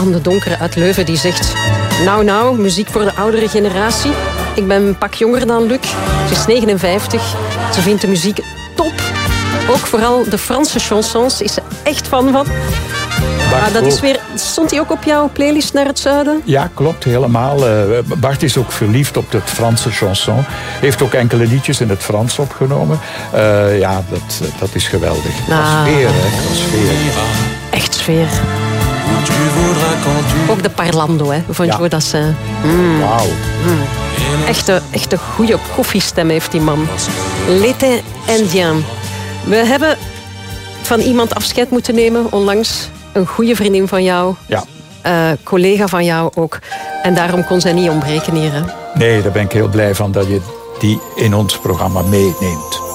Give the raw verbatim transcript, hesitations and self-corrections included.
van de Donkere uit Leuven die zegt... Nou, nou, muziek voor de oudere generatie. Ik ben een pak jonger dan Luc. Ze is negenenvijftig. Ze vindt de muziek top. Ook vooral de Franse chansons is ze echt fan van. Ah, dat is weer, stond die ook op jouw playlist naar het zuiden? Ja, klopt, helemaal. Bart is ook verliefd op het Franse chanson. Heeft ook enkele liedjes in het Frans opgenomen. Uh, ja, dat, dat is geweldig. Ah. Sfeer, hè. Sfeer. Echt sfeer. Ook de parlando, hè, van Ja. Joe Dassin. Mm. Wauw. Mm. Echte, echte goede koffiestem heeft die man. L'été indien. We hebben van iemand afscheid moeten nemen onlangs. Een goede vriendin van jou. Ja. Uh, collega van jou ook. En daarom kon zij niet ontbreken hier. Hè? Nee, daar ben ik heel blij van dat je die in ons programma meeneemt.